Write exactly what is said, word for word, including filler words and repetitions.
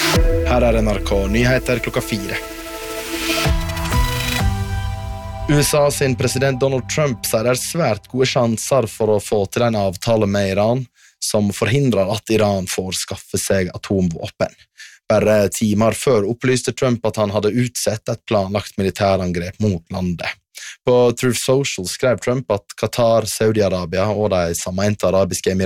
Her er N R K Nyheter klokka fire. U S A sin president Donald Trump sier det er svært gode sjanser for å få til en avtale med Iran som forhindrer at Iran får skaffe seg atomvåpen. Bare timer før opplyste Trump at han hadde utsett et planlagt militærangrep mot landet. På Truth Social skrev Trump at Qatar, Saudi-Arabia og de sammente arabiske emirater